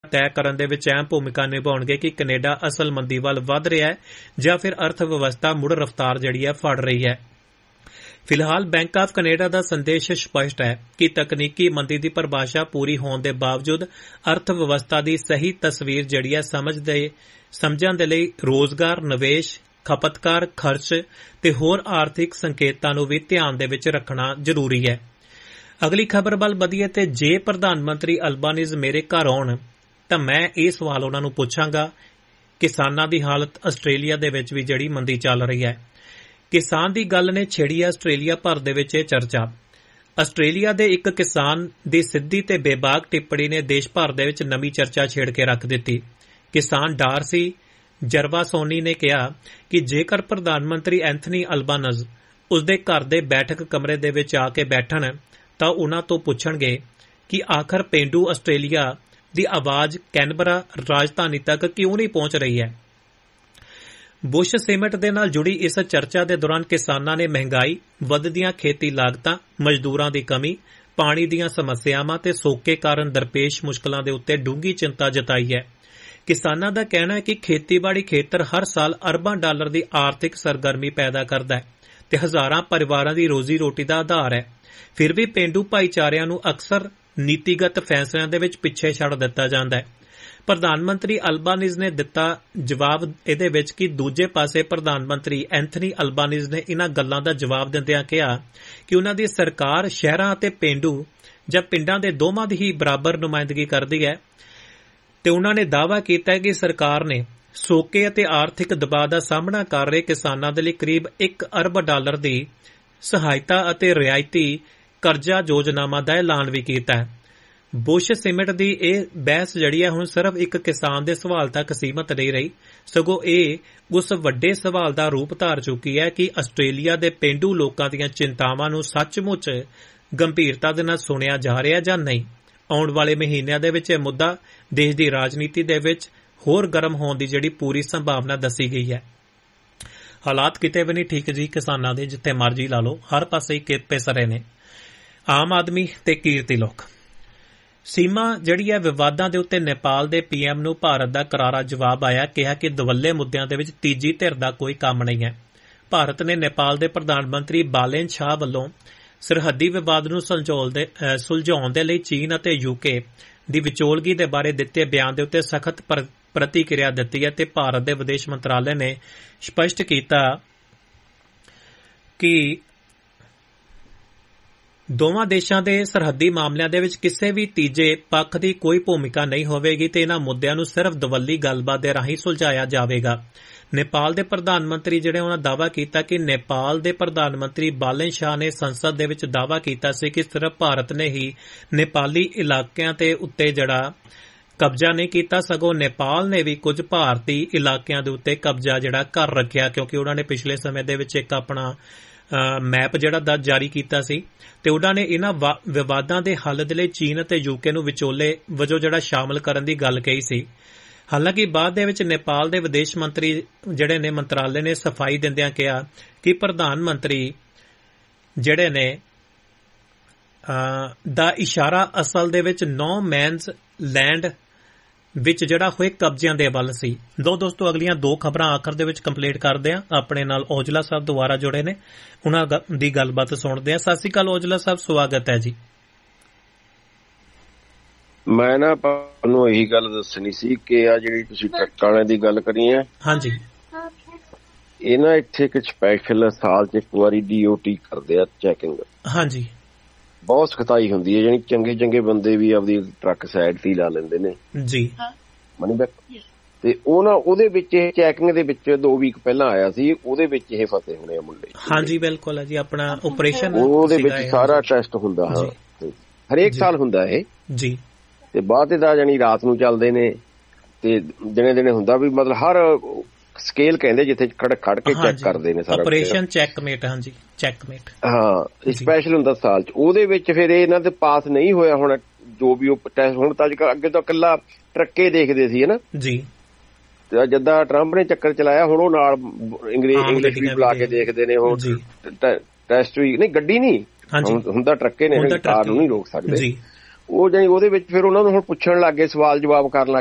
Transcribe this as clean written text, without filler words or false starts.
ਤੈਅ ਕਰਨ ਦੇ ਵਿੱਚ ਅਹਿਮ ਭੂਮਿਕਾ ਨਿਭਾਉਣਗੇ ਕਿ ਕੈਨੇਡਾ ਅਸਲ ਮੰਦੀ ਵੱਲ ਵਧ ਰਿਹਾ ਹੈ ਜਾਂ ਫਿਰ ਅਰਥ ਵਿਵਸਥਾ ਮੁੜ ਰਫ਼ਤਾਰ ਜਿਹੜੀ ਹੈ ਫੜ ਰਹੀ ਹੈ। ਫਿਲਹਾਲ ਬੈਂਕ ਆਫ ਕੈਨੇਡਾ ਦਾ ਸੰਦੇਸ਼ ਸਪਸ਼ਟ ਹੈ ਕਿ ਤਕਨੀਕੀ ਮੰਦੀ ਦੀ ਪਰਿਭਾਸ਼ਾ ਪੂਰੀ ਹੋਣ ਦੇ ਬਾਵਜੂਦ ਅਰਥ ਵਿਵਸਥਾ ਦੀ ਸਹੀ ਤਸਵੀਰ ਜਿਹੜੀ ਹੈ ਸਮਝਣ ਦੇ ਲਈ ਰੋਜ਼ਗਾਰ, ਨਿਵੇਸ਼, ਖਪਤਕਾਰ ਖਰਚ ਤੇ ਹੋਰ ਆਰਥਿਕ ਸੰਕੇਤਾਂ ਨੂੰ ਵੀ ਧਿਆਨ ਦੇ ਵਿੱਚ ਰੱਖਣਾ ਜ਼ਰੂਰੀ ਹੈ। ਅਗਲੀ ਖਬਰ ਵੱਲ ਵਧੀਏ ਤੇ ਜੇ ਪ੍ਰਧਾਨ ਮੰਤਰੀ ਅਲਬਾਨੀਜ਼ ਮੇਰੇ ਘਰ ਆਉਣ ਤਾਂ ਮੈਂ ਇਹ ਸਵਾਲ ਉਹਨਾਂ ਨੂੰ ਪੁੱਛਾਂਗਾ, ਕਿਸਾਨਾਂ ਦੀ ਹਾਲਤ ਆਸਟ੍ਰੇਲੀਆ ਦੇ ਵਿੱਚ ਵੀ ਜਿਹੜੀ ਮੰਦੀ ਚੱਲ ਰਹੀ ਹੈ। ਕਿਸਾਨ ਦੀ ਗੱਲ ਨੇ ਛੇੜੀ ਹੈ ਆਸਟ੍ਰੇਲੀਆ ਭਰ ਦੇ ਵਿੱਚ ਇਹ ਚਰਚਾ। ਆਸਟ੍ਰੇਲੀਆ ਦੇ ਇੱਕ ਕਿਸਾਨ ਦੀ ਸਿੱਧੀ ਤੇ ਬੇਬਾਕ ਟਿੱਪਣੀ ਨੇ ਦੇਸ਼ ਭਰ ਦੇ ਵਿੱਚ ਨਵੀਂ ਚਰਚਾ ਛੇੜ ਕੇ ਰੱਖ ਦਿੱਤੀ। ਕਿਸਾਨ ਡਾਰਸੀ ਜਰਵਾਸੋਨੀ ਨੇ ਕਿਹਾ ਕਿ ਜੇਕਰ ਪ੍ਰਧਾਨ ਮੰਤਰੀ ਐਂਥਨੀ ਅਲਬਾਨਜ਼ ਉਸਦੇ ਘਰ ਦੇ ਬੈਠਕ ਕਮਰੇ ਦੇ ਵਿੱਚ ਆ ਕੇ ਬੈਠਣ ਤਾਂ ਉਨ੍ਹਾਂ ਤੋਂ ਪੁੱਛਣਗੇ ਕਿ ਆਖਰ ਪੇਂਡੂ ਆਸਟ੍ਰੇਲੀਆ ਦੀ ਆਵਾਜ਼ ਕੈਨਬਰਾ ਰਾਜਧਾਨੀ ਤੱਕ ਕਿਉਂ ਨਹੀਂ ਪਹੁੰਚ ਰਹੀ ਹੈ। ਬੁਸ਼ ਸੀਮੈਂਟ ਦੇ ਨਾਲ ਜੁੜੀ ਇਸ ਚਰਚਾ ਦੇ ਦੌਰਾਨ ਕਿਸਾਨਾਂ ਨੇ ਮਹਿੰਗਾਈ, ਵੱਧਦੀਆਂ ਖੇਤੀ ਲਾਗਤਾਂ, ਮਜ਼ਦੂਰਾਂ ਦੀ ਕਮੀ, ਪਾਣੀ ਦੀਆਂ ਸਮੱਸਿਆਵਾਂ ਤੇ ਸੋਕੇ ਕਾਰਨ ਦਰਪੇਸ਼ ਮੁਸ਼ਕਲਾਂ ਦੇ ਉੱਤੇ ਡੂੰਘੀ ਚਿੰਤਾ ਜਤਾਈ ਹੈ। ਕਿਸਾਨਾਂ ਦਾ ਕਹਿਣਾ ਹੈ ਕਿ ਖੇਤੀਬਾੜੀ ਖੇਤਰ ਹਰ ਸਾਲ ਅਰਬਾਂ ਡਾਲਰ ਦੀ ਆਰਥਿਕ ਸਰਗਰਮੀ ਪੈਦਾ ਕਰਦਾ ਹੈ ਤੇ ਹਜ਼ਾਰਾਂ ਪਰਿਵਾਰਾਂ ਦੀ ਰੋਜ਼ੀ ਰੋਟੀ ਦਾ ਆਧਾਰ ਹੈ। ਫਿਰ ਵੀ ਪੇਂਡੂ ਭਾਈਚਾਰਿਆਂ ਨੂੰ ਅਕਸਰ ਨੀਤੀਗਤ ਫੈਸਲਿਆਂ ਦੇ ਵਿੱਚ ਪਿੱਛੇ ਛੱਡ ਦਿੱਤਾ ਜਾਂਦਾ ਹੈ। ਪ੍ਰਧਾਨ ਮੰਤਰੀ ਅਲਬਾਨੀਜ਼ ਨੇ ਦਿੱਤਾ ਜਵਾਬ ਇਹਦੇ ਵਿੱਚ ਕਿ ਦੂਜੇ ਪਾਸੇ ਪ੍ਰਧਾਨ ਮੰਤਰੀ ਐਂਥਨੀ ਅਲਬਾਨੀਜ਼ ਨੇ ਇਨ੍ਹਾਂ ਗੱਲਾਂ ਦਾ ਜਵਾਬ ਦਿੰਦਿਆਂ ਕਿਹਾ ਕਿ ਉਨ੍ਹਾਂ ਦੀ ਸਰਕਾਰ ਸ਼ਹਿਰਾਂ ਅਤੇ ਪੇਂਡੂ ਜਾਂ ਪਿੰਡਾਂ ਦੇ ਦੋਵਾਂ ਦੀ ਹੀ ਬਰਾਬਰ ਨੁਮਾਇੰਦਗੀ ਕਰਦੀ ਹੈ ਤੇ ਉਨ੍ਹਾਂ ਨੇ ਦਾਅਵਾ ਕੀਤਾ ਹੈ ਕਿ ਸਰਕਾਰ ਨੇ ਸੋਕੇ ਅਤੇ ਆਰਥਿਕ ਦਬਾਅ ਦਾ ਸਾਹਮਣਾ ਕਰ ਰਹੇ ਕਿਸਾਨਾਂ ਦੇ ਲਈ ਕਰੀਬ 1 ਅਰਬ ਡਾਲਰ ਦੀ ਸਹਾਇਤਾ ਅਤੇ ਰਿਆਇਤੀ ਕਰਜ਼ਾ ਯੋਜਨਾਵਾਂ ਦਾ ਐਲਾਨ ਵੀ ਕੀਤਾ ਹੈ। ਬੁਸ਼ ਸੀਮੈਂਟ ਦੀ ਇਹ ਬਹਿਸ ਜਿਹੜੀ ਹੈ ਹੁਣ ਸਿਰਫ ਇੱਕ ਕਿਸਾਨ ਦੇ ਸਵਾਲ ਤੱਕ ਸੀਮਤ ਨਹੀਂ ਰਹੀ, ਸਗੋਂ ਇਹ ਉਸ ਵੱਡੇ ਸਵਾਲ ਦਾ ਰੂਪ ਧਾਰ ਚੁੱਕੀ ਹੈ ਕਿ ਆਸਟ੍ਰੇਲੀਆ ਦੇ ਪੇਂਡੂ ਲੋਕਾਂ ਦੀਆਂ ਚਿੰਤਾਵਾਂ ਨੂੰ ਸੱਚਮੁੱਚ ਗੰਭੀਰਤਾ ਦੇ ਨਾਲ ਸੁਣਿਆ ਜਾ ਰਿਹਾ ਜਾਂ ਨਹੀਂ। ਆਉਣ ਵਾਲੇ ਮਹੀਨਿਆਂ ਦੇ ਵਿੱਚ ਇਹ ਮੁੱਦਾ ਦੇਸ਼ ਦੀ ਰਾਜਨੀਤੀ ਦੇ ਵਿੱਚ ਹੋਰ ਗਰਮ ਹੋਣ ਦੀ ਜਿਹੜੀ ਪੂਰੀ ਸੰਭਾਵਨਾ ਦੱਸੀ ਗਈ ਹੈ। ਹਾਲਾਤ ਕਿਤੇ ਵੀ ਨਹੀਂ ਠੀਕ ਜੀ ਕਿਸਾਨਾਂ ਦੇ, ਜਿੱਥੇ ਮਰਜ਼ੀ ਲਾ ਲਓ, ਹਰ ਪਾਸੇ ਹੀ ਪਿਸਰੇ ਨੇ ਆਮ ਆਦਮੀ ਤੇ ਕੀਰਤੀ ਲੋਕ। ਸੀਮਾ ਜਿਹੜੀ ਹੈ ਵਿਵਾਦਾਂ ਦੇ ਉੱਤੇ ਨੇਪਾਲ ਦੇ PM ਨੂੰ ਭਾਰਤ ਦਾ ਕਰਾਰਾ ਜਵਾਬ ਆਇਆ, ਕਿਹਾ ਕਿ ਦਵੱਲੇ ਮੁੱਦਿਆਂ ਦੇ ਵਿੱਚ ਤੀਜੀ ਧਿਰ ਦਾ ਕੋਈ ਕੰਮ ਨਹੀਂ ਹੈ। ਭਾਰਤ ਨੇ ਨੇਪਾਲ ਦੇ ਪ੍ਰਧਾਨ ਮੰਤਰੀ ਬਾਲੇਨ ਸ਼ਾਹ ਵੱਲੋਂ ਸਰਹੱਦੀ ਵਿਵਾਦ ਨੂੰ ਸੁਲਝਾਉਣ ਦੇ ਲਈ ਚੀਨ ਅਤੇ UK ਦੀ ਵਿਚੋਲਗੀ ਦੇ ਬਾਰੇ ਦਿੱਤੇ ਬਿਆਨ ਦੇ ਉੱਤੇ ਸਖਤ ਪ੍ਰਤੀਕਿਰਿਆ ਦਿੱਤੀ ਹੈ ਤੇ ਭਾਰਤ ਦੇ ਵਿਦੇਸ਼ ਮੰਤਰਾਲੇ ਨੇ ਸਪਸ਼ਟ ਕੀਤਾ ਕਿ ਦੋਵਾਂ ਦੇਸ਼ਾਂ ਦੇ ਸਰਹੱਦੀ ਮਾਮਲਿਆਂ ਦੇ ਵਿੱਚ ਕਿਸੇ ਵੀ ਤੀਜੇ ਪੱਖ ਦੀ ਕੋਈ ਭੂਮਿਕਾ ਨਹੀਂ ਹੋਵੇਗੀ ਤੇ ਇਹਨਾਂ ਮੁੱਦਿਆਂ ਨੂੰ ਸਿਰਫ ਦਵੱਲੀ ਗੱਲਬਾਤ ਦੇ ਰਾਹੀਂ ਸੁਲਝਾਇਆ ਜਾਵੇਗਾ। ਨੇਪਾਲ ਦੇ ਪ੍ਰਧਾਨ ਮੰਤਰੀ ਜਿਹੜੇ ਉਹਨਾਂ ਦਾਅਵਾ ਕੀਤਾ ਕਿ ਨੇਪਾਲ ਦੇ ਪ੍ਰਧਾਨ ਮੰਤਰੀ ਬਾਲੇਨ ਸ਼ਾਹ ਨੇ ਸੰਸਦ ਦੇ ਵਿੱਚ ਦਾਅਵਾ ਕੀਤਾ ਸੀ ਕਿ ਸਿਰਫ ਭਾਰਤ ਨੇ ਹੀ ਨੇਪਾਲੀ ਇਲਾਕਿਆਂ ਤੇ ਉੱਤੇ ਜਿਹੜਾ ਕਬਜ਼ਾ ਨਹੀਂ ਕੀਤਾ, ਸਗੋਂ ਨੇਪਾਲ ਨੇ ਵੀ ਕੁਝ ਭਾਰਤੀ ਇਲਾਕਿਆਂ ਦੇ ਉੱਤੇ ਕਬਜ਼ਾ ਜਿਹੜਾ ਕਰ ਰੱਖਿਆ, ਕਿਉਂਕਿ ਉਹਨਾਂ ਨੇ ਪਿਛਲੇ ਸਮੇਂ ਦੇ ਵਿੱਚ ਇੱਕ ਆਪਣਾ ਮੈਪ ਜਿਹੜਾ ਜਾਰੀ ਕੀਤਾ ਸੀ ਤੇ ਉਹਨਾਂ ਨੇ ਇਹਨਾਂ ਵਿਵਾਦਾਂ ਦੇ ਹੱਲ ਦੇ ਲਈ ਚੀਨ ਅਤੇ UK ਨੂੰ ਵਿਚੋਲੇ ਵਜੋਂ ਜਿਹੜਾ ਸ਼ਾਮਲ ਕਰਨ ਦੀ ਗੱਲ ਕਹੀ ਸੀ। ਹਾਲਾਂਕਿ ਬਾਅਦ ਦੇ ਵਿੱਚ ਨੇਪਾਲ ਦੇ ਵਿਦੇਸ਼ ਮੰਤਰੀ ਜਿਹੜੇ ਨੇ ਮੰਤਰਾਲੇ ਨੇ ਸਫਾਈ ਦਿੰਦਿਆਂ ਕਿਹਾ ਕਿ ਪ੍ਰਧਾਨ ਮੰਤਰੀ ਜਿਹੜੇ ਨੇ ਦਾ ਇਸ਼ਾਰਾ ਅਸਲ ਦੇ ਵਿੱਚ ਨੋ ਮੈਨਸ ਲੈਂਡ ਵਿੱਚ ਜਿਹੜਾ ਹੋਏ ਕਬਜ਼ਿਆਂ ਦੇ ਵੱਲ ਸੀ। ਦੋਸਤੋ ਅਗਲੀਆਂ 2 ਖਬਰਾਂ ਆਖਰ ਦੇ ਵਿੱਚ ਕੰਪਲੀਟ ਕਰਦੇ ਹਾਂ। ਆਪਣੇ ਨਾਲ ਔਜਲਾ ਸਾਹਿਬ ਦੁਬਾਰਾ ਜੁੜੇ ਨੇ, ਉਹਨਾਂ ਦੀ ਗੱਲਬਾਤ ਸੁਣਦੇ ਹਾਂ। ਸਤਿ ਸ਼੍ਰੀ ਅਕਾਲ ਔਜਲਾ ਸਾਹਿਬ, ਸਵਾਗਤ ਹੈ ਜੀ। ਮੈਂ ਨਾ ਤੁਹਾਨੂੰ ਇਹੀ ਗੱਲ ਦੱਸਣੀ ਸੀ ਕਿ ਆ ਜਿਹੜੀ ਤੁਸੀਂ ਟਰੱਕਾਂ ਵਾਲਿਆਂ ਦੀ ਗੱਲ ਕਰੀ ਹੈ, ਹਾਂਜੀ, ਇਹ ਨਾ ਇੱਥੇ ਇੱਕ ਸਪੈਸ਼ਲ ਸਾਲ 'ਚ ਇੱਕ ਵਾਰੀ DOT ਕਰਦੇ ਆ ਚੈਕਿੰਗ। ਹਾਂਜੀ, ਬਹੁਤ ਸਖਤਾਈ ਹੁੰਦੀ ਹੈ, ਜਾਨੀ ਚੰਗੇ ਬੰਦੇ ਵੀ ਆਪਦੀ ਟਰੱਕ ਸਾਈਡ ਤੇ ਲਾ ਲੈਂਦੇ ਨੇ ਜੀ ਮਨੀ ਬੈਕ, ਤੇ ਉਹ ਨਾ ਉਹਦੇ ਵਿੱਚ ਇਹ ਚੈਕਿੰਗ ਦੇ ਵਿੱਚ 2 ਵੀਕ ਪਹਿਲਾਂ ਆਇਆ ਸੀ, ਉਹਦੇ ਵਿੱਚ ਇਹ ਫਸੇ ਹੋਣੇ ਆ ਮੁੰਡੇ। ਹਾਂਜੀ ਬਿਲਕੁਲ ਹੈ ਜੀ, ਆਪਣਾ ਆਪਰੇਸ਼ਨ ਉਹਦੇ ਵਿੱਚ ਸਾਰਾ ਟੈਸਟ ਹੁੰਦਾ, ਹਰੇਕ ਸਾਲ ਹੁੰਦਾ ਇਹ ਜੀ, ਤੇ ਬਾਅਦ ਇਹਦਾ ਜਾਨੀ ਰਾਤ ਨੂੰ ਚੱਲਦੇ ਨੇ ਤੇ ਦਿਨੇ ਹੁੰਦਾ ਵੀ, ਮਤਲਬ ਹਰ ਸਕੇਲ ਕਹਿੰਦੇ ਜਿੱਥੇ ਖੜ ਕੇ ਚੈੱਕ ਕਰਦੇ ਨੇ ਸਾਰਾ ਆਪਰੇਸ਼ਨ ਚੈੱਕਮੇਟ। ਹਾਂਜੀ ਚੈੱਕਮੇਟ, ਹਾਂ ਸਪੈਸ਼ਲ ਹੁੰਦਾ ਸਾਲ 'ਚ। ਉਹਦੇ ਵਿੱਚ ਫਿਰ ਇਹਨਾਂ ਤੇ ਪਾਸ ਨਹੀਂ ਹੋਇਆ ਹੁਣ ਜੋ ਵੀ ਉਹ ਟੈਸਟ। ਹੁਣ ਤਾਂ ਅੱਗੇ ਤਾਂ ਇਕੱਲਾ ਟਰੱਕੇ ਦੇਖਦੇ ਸੀ ਨਾ ਜੀ, ਤੇ ਜਿੱਦਾਂ ਟਰੰਪ ਨੇ ਚੱਕਰ ਚਲਾਇਆ ਹੁਣ ਉਹ ਨਾਲ ਇੰਗਲਿਸ਼ ਵੀ ਬੁਲਾ ਕੇ ਦੇਖਦੇ ਨੇ। ਹੁਣ ਟੈਸਟ ਵੀ ਨਹੀਂ, ਗੱਡੀ ਨਹੀਂ ਹੁੰਦਾ, ਟਰੱਕੇ ਨੇ, ਕਾਰ ਨੂੰ ਨਹੀਂ ਰੋਕ ਸਕਦੇ ਉਹ। ਜਾਨੀ ਉਹਦੇ ਵਿੱਚ ਫਿਰ ਉਹਨਾਂ ਨੂੰ ਹੁਣ ਪੁੱਛਣ ਲੱਗ ਗਏ, ਸਵਾਲ ਜਵਾਬ ਕਰਨ ਲੱਗ